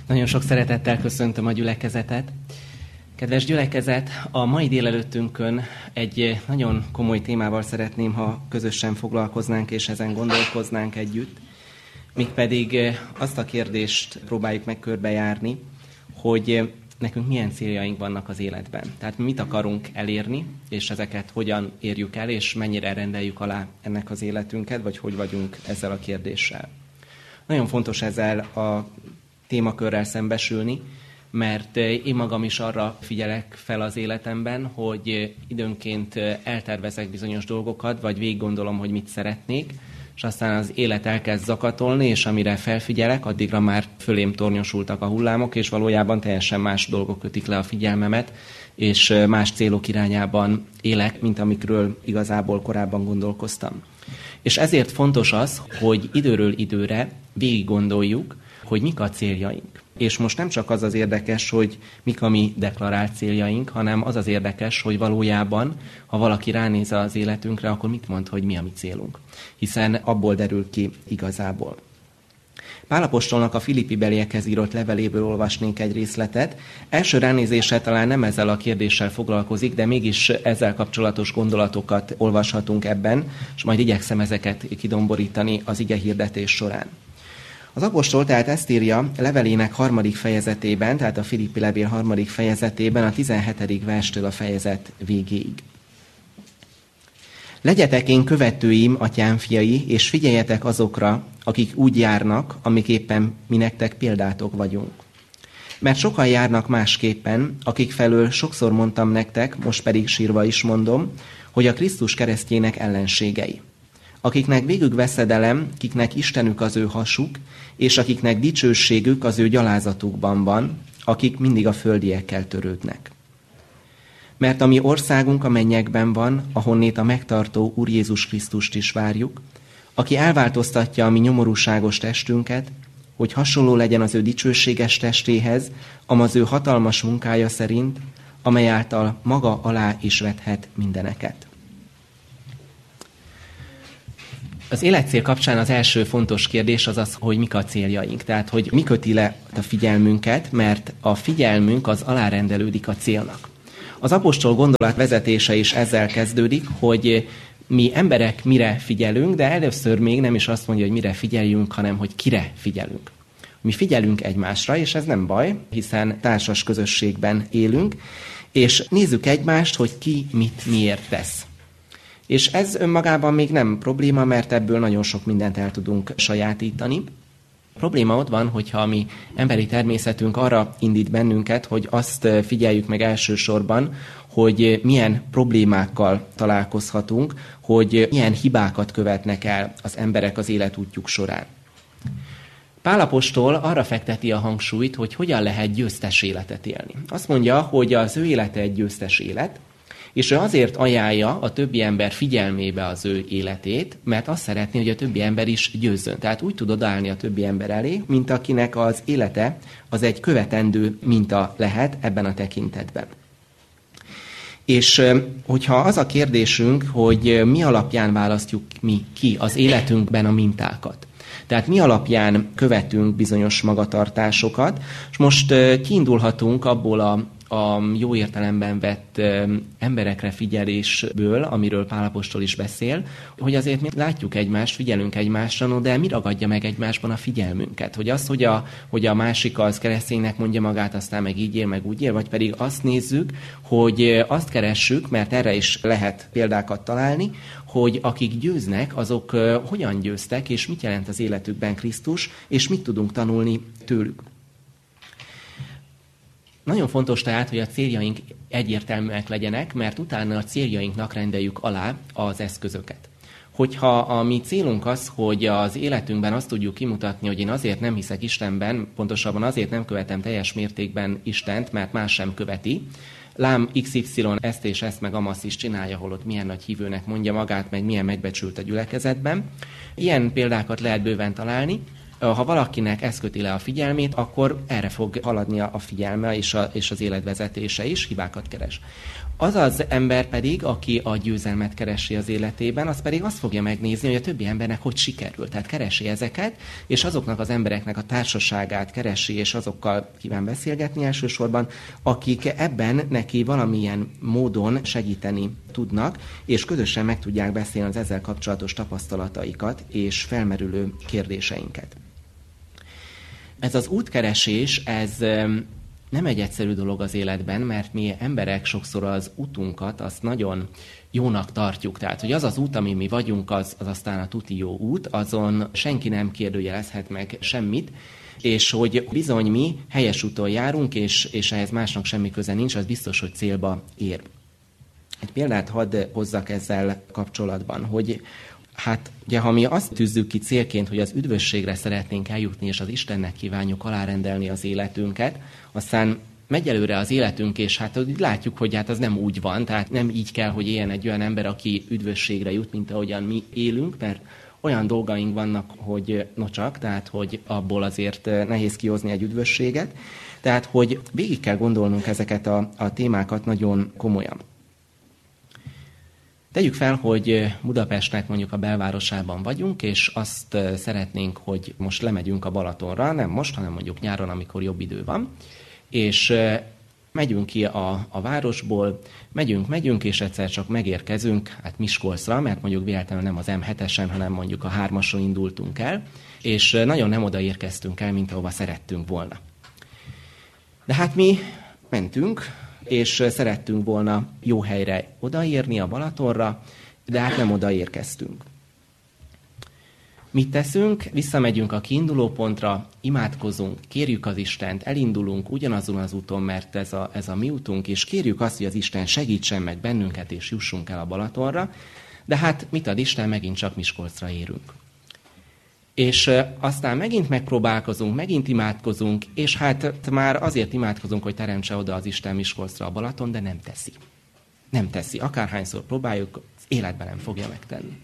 Nagyon sok szeretettel köszöntöm a gyülekezetet. Kedves gyülekezet, a mai délelőttünkön egy nagyon komoly témával szeretném, ha közösen foglalkoznánk és ezen gondolkoznánk együtt. Mégpedig azt a kérdést próbáljuk meg körbejárni, hogy nekünk milyen céljaink vannak az életben. Tehát mit akarunk elérni, és ezeket hogyan érjük el, és mennyire rendeljük alá ennek az életünket, vagy hogy vagyunk ezzel a kérdéssel. Nagyon fontos ezzel a témakörrel szembesülni, mert én magam is arra figyelek fel az életemben, hogy időnként eltervezek bizonyos dolgokat, vagy végig gondolom, hogy mit szeretnék, és aztán az élet elkezd zakatolni, és amire felfigyelek, addigra már fölém tornyosultak a hullámok, és valójában teljesen más dolgok kötik le a figyelmemet, és más célok irányában élek, mint amikről igazából korábban gondolkoztam. És ezért fontos az, hogy időről időre végig gondoljuk, hogy mik a céljaink. És most nem csak az az érdekes, hogy mik a mi deklarált céljaink, hanem az az érdekes, hogy valójában, ha valaki ránéz az életünkre, akkor mit mond, hogy mi a mi célunk. Hiszen abból derül ki igazából. Pál apostolnak a Filippi-beliekhez írott leveléből olvasnék egy részletet. Első ránézésre talán nem ezzel a kérdéssel foglalkozik, de mégis ezzel kapcsolatos gondolatokat olvashatunk ebben, és majd igyekszem ezeket kidomborítani az igehirdetés során. Az apostol tehát ezt írja levelének 3. fejezetében, tehát a Filippi levél 3. fejezetében, a 17. verstől a fejezet végéig. Legyetek én követőim, atyám fiai, és figyeljetek azokra, akik úgy járnak, amiképpen mi nektek példátok vagyunk. Mert sokan járnak másképpen, akik felől sokszor mondtam nektek, most pedig sírva is mondom, hogy a Krisztus keresztjének ellenségei. Akiknek végük veszedelem, kiknek Istenük az ő hasuk, és akiknek dicsőségük az ő gyalázatukban van, akik mindig a földiekkel törődnek. Mert a mi országunk a mennyekben van, ahonnét a megtartó Úr Jézus Krisztust is várjuk, aki elváltoztatja a mi nyomorúságos testünket, hogy hasonló legyen az ő dicsőséges testéhez, az ő hatalmas munkája szerint, amely által maga alá is vethet mindeneket. Az életcél kapcsán az első fontos kérdés az az, hogy mik a céljaink. Tehát, hogy mi köti le a figyelmünket, mert a figyelmünk az alárendelődik a célnak. Az apostol gondolat vezetése is ezzel kezdődik, hogy mi emberek mire figyelünk, de először még nem is azt mondja, hogy mire figyeljünk, hanem hogy kire figyelünk. Mi figyelünk egymásra, és ez nem baj, hiszen társas közösségben élünk, és nézzük egymást, hogy ki mit miért tesz. És ez önmagában még nem probléma, mert ebből nagyon sok mindent el tudunk sajátítani. A probléma ott van, hogyha a mi emberi természetünk arra indít bennünket, hogy azt figyeljük meg elsősorban, hogy milyen problémákkal találkozhatunk, hogy milyen hibákat követnek el az emberek az életútjuk során. Pál apostol arra fekteti a hangsúlyt, hogy hogyan lehet győztes életet élni. Azt mondja, hogy az ő élete egy győztes élet, és ő azért ajánlja a többi ember figyelmébe az ő életét, mert azt szeretné, hogy a többi ember is győzzön. Tehát úgy tud odaállni a többi ember elé, mint akinek az élete az egy követendő minta lehet ebben a tekintetben. És hogyha az a kérdésünk, hogy mi alapján választjuk mi ki az életünkben a mintákat, tehát mi alapján követünk bizonyos magatartásokat, és most kiindulhatunk abból a jó értelemben vett emberekre figyelésből, amiről Pál apostol is beszél, hogy azért mi látjuk egymást, figyelünk egymásra, no, de mi ragadja meg egymásban a figyelmünket? Hogy az, hogy a másik az kereszténynek mondja magát, aztán meg így él, meg úgy él, vagy pedig azt nézzük, hogy azt keressük, mert erre is lehet példákat találni, hogy akik győznek, azok hogyan győztek, és mit jelent az életükben Krisztus, és mit tudunk tanulni tőlük. Nagyon fontos tehát, hogy a céljaink egyértelműek legyenek, mert utána a céljainknak rendeljük alá az eszközöket. Hogyha a mi célunk az, hogy az életünkben azt tudjuk kimutatni, hogy én azért nem hiszek Istenben, pontosabban azért nem követem teljes mértékben Istent, mert más sem követi, lám XY ezt és ezt meg amazt is csinálja, holott milyen nagy hívőnek mondja magát, meg milyen megbecsült a gyülekezetben. Ilyen példákat lehet bőven találni. ha valakinek ez köti le a figyelmét, akkor erre fog haladni a figyelme és az életvezetése is, hibákat keres. Az az ember pedig, aki a győzelmet keresi az életében, az pedig azt fogja megnézni, hogy a többi embernek hogy sikerült. Tehát keresi ezeket, és azoknak az embereknek a társaságát keresi, és azokkal kíván beszélgetni elsősorban, akik ebben neki valamilyen módon segíteni tudnak, és közösen meg tudják beszélni az ezzel kapcsolatos tapasztalataikat és felmerülő kérdéseinket. Ez az útkeresés, ez nem egy egyszerű dolog az életben, mert mi emberek sokszor az utunkat azt nagyon jónak tartjuk. Tehát, hogy az az út, ami mi vagyunk, az aztán a tuti jó út, azon senki nem kérdőjelezhet meg semmit, és hogy bizony mi helyes úton járunk, és ehhez másnak semmi köze nincs, az biztos, hogy célba ér. Egy példát hadd hozzak ezzel kapcsolatban, hogy hát ugye, ha mi azt tűzzük ki célként, hogy az üdvösségre szeretnénk eljutni, és az Istennek kívánjuk alárendelni az életünket, aztán megy előre az életünk, és hát látjuk, hogy hát az nem úgy van, tehát nem így kell, hogy éljen egy olyan ember, aki üdvösségre jut, mint ahogyan mi élünk, mert olyan dolgaink vannak, hogy nocsak, tehát hogy abból azért nehéz kihozni egy üdvösséget, tehát hogy végig kell gondolnunk ezeket a témákat nagyon komolyan. Tegyük fel, hogy Budapestnek mondjuk a belvárosában vagyunk, és azt szeretnénk, hogy most lemegyünk a Balatonra, nem most, hanem mondjuk nyáron, amikor jobb idő van, és megyünk ki a városból, megyünk, és egyszer csak megérkezünk Miskolcra, mert mondjuk véletlenül nem az M7-esen, hanem mondjuk a 3-ason indultunk el, és nagyon nem oda érkeztünk el, mint ahova szerettünk volna. De hát mi mentünk, és szerettünk volna jó helyre odaérni a Balatonra, de hát nem odaérkeztünk. Mit teszünk? Visszamegyünk a kiindulópontra, imádkozunk, kérjük az Istent, elindulunk ugyanazon az úton, mert ez a mi útunk, és kérjük azt, hogy az Isten segítsen meg bennünket, és jussunk el a Balatonra, de hát mit ad Isten, megint csak Miskolcra érünk. És aztán megint megpróbálkozunk, megint imádkozunk, és hát már azért imádkozunk, hogy teremtse oda az Isten Miskolcra a Balaton, de nem teszi. Nem teszi. Akárhányszor próbáljuk, az életben nem fogja megtenni.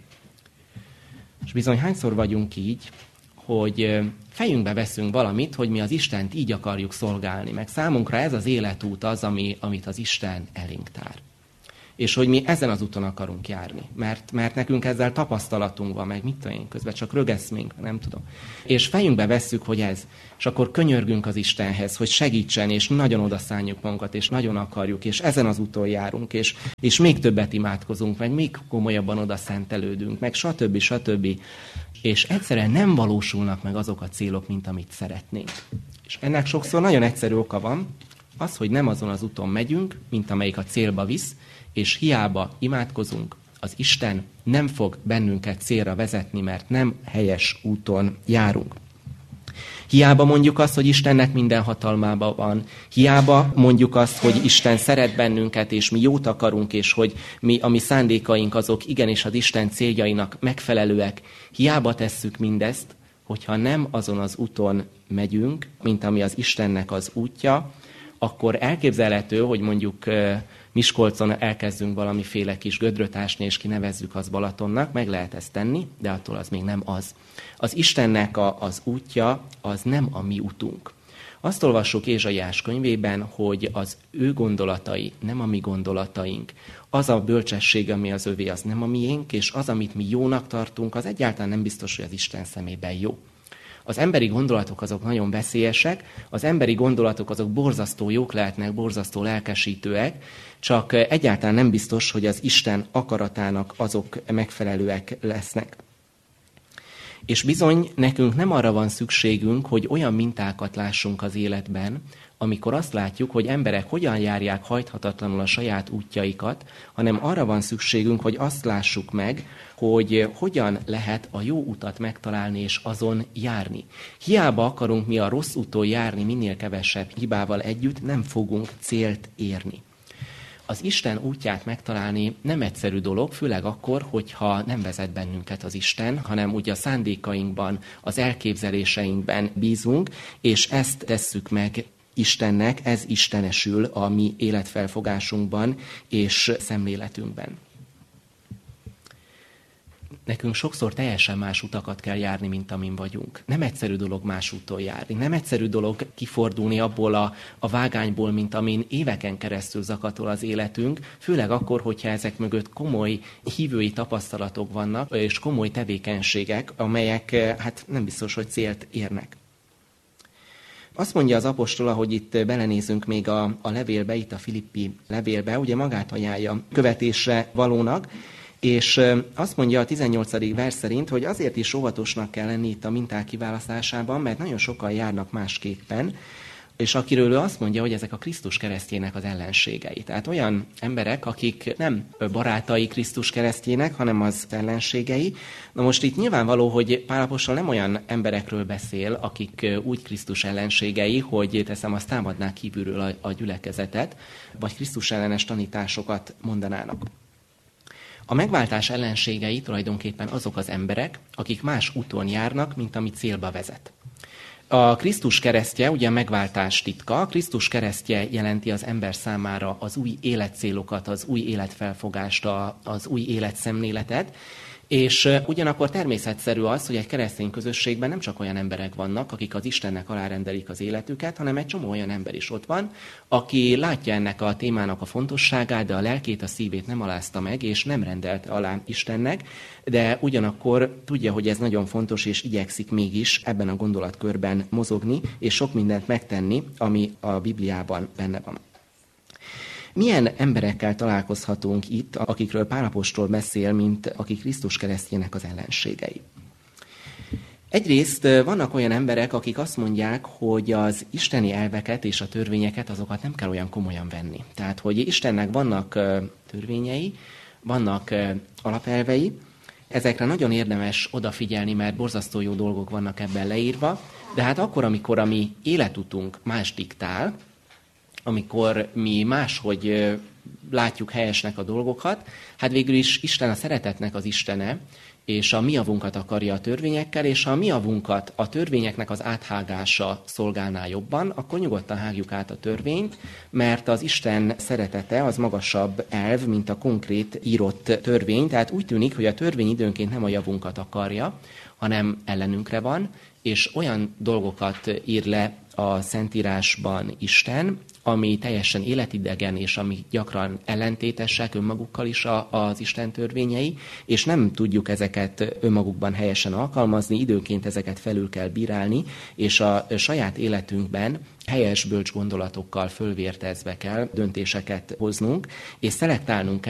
És bizony hányszor vagyunk így, hogy fejünkbe veszünk valamit, hogy mi az Istent így akarjuk szolgálni, meg számunkra ez az életút az, amit az Isten elénk tár. És hogy mi ezen az úton akarunk járni, mert nekünk ezzel tapasztalatunk van, meg mit tudom én, közben csak rögeszménk, nem tudom. És fejünkbe vesszük, hogy ez, és akkor könyörgünk az Istenhez, hogy segítsen, és nagyon odaszánjuk magunkat, és nagyon akarjuk, és ezen az úton járunk, és még többet imádkozunk, meg még komolyabban odaszentelődünk, meg stb. És egyszerűen nem valósulnak meg azok a célok, mint amit szeretnénk. És ennek sokszor nagyon egyszerű oka van, az, hogy nem azon az úton megyünk, mint amelyik a célba visz, és hiába imádkozunk, az Isten nem fog bennünket célra vezetni, mert nem helyes úton járunk. Hiába mondjuk azt, hogy Istennek minden hatalmában van. Hiába mondjuk azt, hogy Isten szeret bennünket, és mi jót akarunk, és hogy a mi szándékaink azok igenis az Isten céljainak megfelelőek. Hiába tesszük mindezt, hogyha nem azon az úton megyünk, mint ami az Istennek az útja, akkor elképzelhető, hogy mondjuk Miskolcon elkezdünk valamiféle kis gödröt ásni, és kinevezzük az Balatonnak, meg lehet ezt tenni, de attól az még nem az. Az Istennek az útja, az nem a mi utunk. Azt olvassuk Ézsaiás könyvében, hogy az ő gondolatai nem a mi gondolataink. Az a bölcsesség, ami az övé, az nem a miénk, és az, amit mi jónak tartunk, az egyáltalán nem biztos, hogy az Isten szemében jó. Az emberi gondolatok azok nagyon veszélyesek, az emberi gondolatok azok borzasztó jók lehetnek, borzasztó lelkesítőek, csak egyáltalán nem biztos, hogy az Isten akaratának azok megfelelőek lesznek. És bizony nekünk nem arra van szükségünk, hogy olyan mintákat lássunk az életben, amikor azt látjuk, hogy emberek hogyan járják hajthatatlanul a saját útjaikat, hanem arra van szükségünk, hogy azt lássuk meg, hogy hogyan lehet a jó utat megtalálni és azon járni. Hiába akarunk mi a rossz úton járni minél kevesebb hibával együtt, nem fogunk célt érni. Az Isten útját megtalálni nem egyszerű dolog, főleg akkor, hogyha nem vezet bennünket az Isten, hanem ugye a szándékainkban, az elképzeléseinkben bízunk, és ezt tesszük meg Istennek, ez istenesül a mi életfelfogásunkban és szemléletünkben. nekünk sokszor teljesen más utakat kell járni, mint amin vagyunk. Nem egyszerű dolog más úton járni, nem egyszerű dolog kifordulni abból a vágányból, mint amin éveken keresztül zakatol az életünk, főleg akkor, hogyha ezek mögött komoly hívői tapasztalatok vannak, és komoly tevékenységek, amelyek hát nem biztos, hogy célt érnek. Azt mondja az apostol, ahogy itt belenézünk még a levélbe, itt a Filippi levélbe, ugye magát ajánlja követésre valónak, és azt mondja a 18. vers szerint, hogy azért is óvatosnak kell lenni itt a minták kiválasztásában, mert nagyon sokan járnak másképpen, és akiről ő azt mondja, hogy ezek a Krisztus keresztjének az ellenségei. Tehát olyan emberek, akik nem barátai Krisztus keresztjének, hanem az ellenségei. Na most itt nyilvánvaló, hogy Pál apostol nem olyan emberekről beszél, akik úgy Krisztus ellenségei, hogy teszem, azt támadnák kívülről a gyülekezetet, vagy Krisztus ellenes tanításokat mondanának. A megváltás ellenségei tulajdonképpen azok az emberek, akik más úton járnak, mint ami célba vezet. A Krisztus keresztje ugye a megváltás titka, a Krisztus keresztje jelenti az ember számára az új életcélokat, az új életfelfogást, az új életszemléletet, és ugyanakkor természetszerű az, hogy egy keresztény közösségben nem csak olyan emberek vannak, akik az Istennek alárendelik az életüket, hanem egy csomó olyan ember is ott van, aki látja ennek a témának a fontosságát, de a lelkét, a szívét nem alázta meg, és nem rendelte alá Istennek, de ugyanakkor tudja, hogy ez nagyon fontos, és igyekszik mégis ebben a gondolatkörben mozogni, és sok mindent megtenni, ami a Bibliában benne van. Milyen emberekkel találkozhatunk itt, akikről Pál apostol beszél, mint akik Krisztus keresztjének az ellenségei? Egyrészt vannak olyan emberek, akik azt mondják, hogy az isteni elveket és a törvényeket azokat nem kell olyan komolyan venni. Tehát, hogy Istennek vannak törvényei, vannak alapelvei, ezekre nagyon érdemes odafigyelni, mert borzasztó jó dolgok vannak ebben leírva, de hát akkor, amikor a mi életutunk más diktál, amikor mi máshogy látjuk helyesnek a dolgokat, hát végül is Isten a szeretetnek az Istene, és a mi javunkat akarja a törvényekkel, és ha a mi javunkat a törvényeknek az áthágása szolgálná jobban, akkor nyugodtan hágjuk át a törvényt, mert az Isten szeretete az magasabb elv, mint a konkrét írott törvény, tehát úgy tűnik, hogy a törvény időnként nem a javunkat akarja, hanem ellenünkre van, és olyan dolgokat ír le a Szentírásban Isten, ami teljesen életidegen, és ami gyakran ellentétesek önmagukkal is az Isten törvényei, és nem tudjuk ezeket önmagukban helyesen alkalmazni, időnként ezeket felül kell bírálni, és a saját életünkben helyes, bölcs gondolatokkal fölvértezve kell döntéseket hoznunk, és szelektálnunk kell